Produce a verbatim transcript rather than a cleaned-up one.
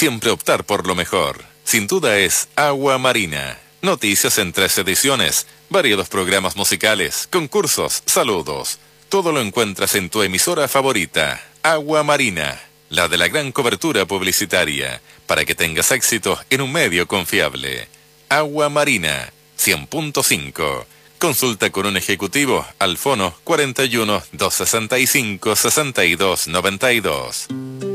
siempre optar por lo mejor. Sin duda es Agua Marina. Noticias en tres ediciones, variados programas musicales, concursos, saludos. Todo lo encuentras en tu emisora favorita, Agua Marina, la de la gran cobertura publicitaria, para que tengas éxito en un medio confiable. Agua Marina, cien punto cinco. Consulta con un ejecutivo al fono cuarenta y uno, doscientos sesenta y cinco, sesenta y dos noventa y dos.